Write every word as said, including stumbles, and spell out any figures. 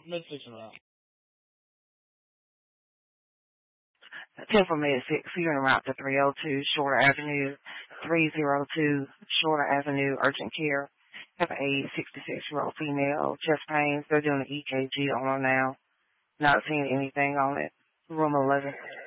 Medication around. Temple Med six, hearing route to three oh two Shorter Avenue, three oh two Shorter Avenue, urgent care. Have a sixty-six-year-old female, chest pains. They're doing an E K G on her now. Not seeing anything on it. Room eleven.